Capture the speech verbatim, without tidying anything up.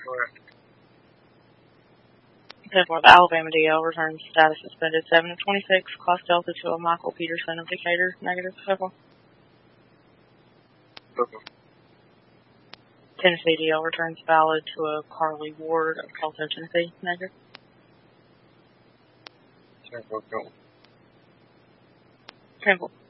Correct. ten four, the Alabama D L returns status suspended. seven of twenty-six, class Delta to a Michael Peterson of Decatur. Negative. ten four. Okay. Tennessee D L returns valid to a Carly Ward of Kelso, Tennessee. Negative. ten four, go. ten four.